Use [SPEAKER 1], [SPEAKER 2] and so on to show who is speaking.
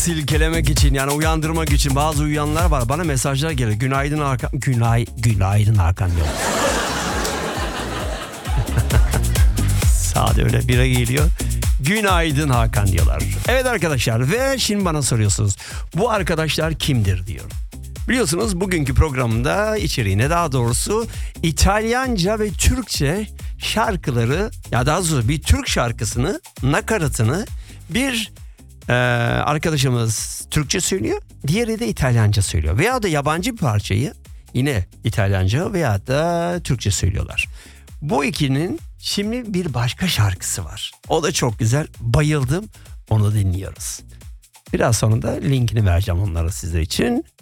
[SPEAKER 1] Silkelemek için, yani uyandırmak için bazı uyuyanlar var. Bana mesajlar geliyor. Günaydın Hakan. Günaydın Hakan diyor. Sade öyle bire geliyor. Günaydın Hakan diyorlar. Evet arkadaşlar, ve şimdi bana soruyorsunuz. Bu arkadaşlar kimdir diyor. Biliyorsunuz bugünkü programda içeriğine, daha doğrusu İtalyanca ve Türkçe şarkıları, ya daha doğrusu bir Türk şarkısını, nakaratını bir arkadaşımız Türkçe söylüyor, diğeri de İtalyanca söylüyor. Veya da yabancı bir parçayı yine İtalyanca veya da Türkçe söylüyorlar. Bu ikinin şimdi bir başka şarkısı var. O da çok güzel. Bayıldım. Onu dinliyoruz. Biraz sonra da linkini vereceğim onlara sizler için.